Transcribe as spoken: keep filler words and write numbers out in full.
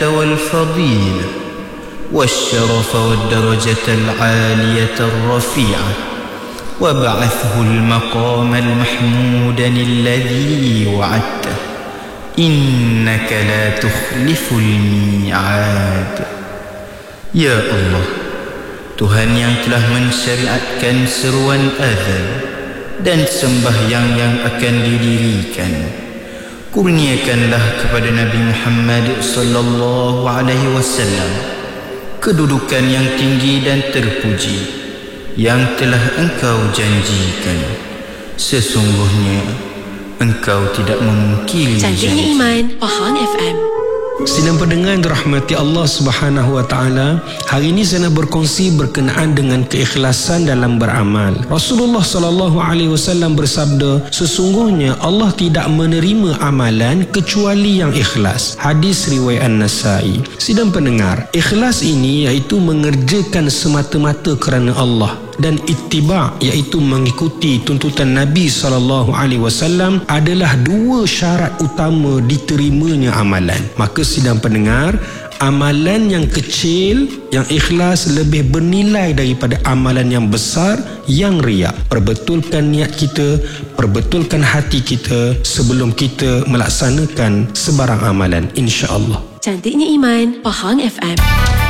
والفضيلة والشرف والدرجة العالية الرفيعة وابعثه المقام المحمود الذي وعدته إنك لا تخلف الميعاد. Ya Allah, Tuhan yang telah mensyariatkan seruan azan dan sembahyang yang akan didirikan, kurniakanlah kepada Nabi Muhammad sallallahu alaihi wasallam kedudukan yang tinggi dan terpuji yang telah Engkau janjikan. Sesungguhnya Engkau tidak memungkiri Cantiknya Iman, Pahang F M. Sidang pendengar dirahmati Allah Subhanahu wa taala, hari ini saya nak berkongsi berkenaan dengan keikhlasan dalam beramal. Rasulullah sallallahu alaihi wasallam bersabda, sesungguhnya Allah tidak menerima amalan kecuali yang ikhlas. Hadis riwayat An-Nasai. Sidang pendengar, ikhlas ini iaitu mengerjakan semata-mata kerana Allah, dan ittiba' iaitu mengikuti tuntutan Nabi sallallahu alaihi wasallam adalah dua syarat utama diterimanya amalan. Maka sidang pendengar, amalan yang kecil yang ikhlas lebih bernilai daripada amalan yang besar yang riak. Perbetulkan niat kita, perbetulkan hati kita sebelum kita melaksanakan sebarang amalan, insya-Allah. Cantiknya Iman, Pahang F M.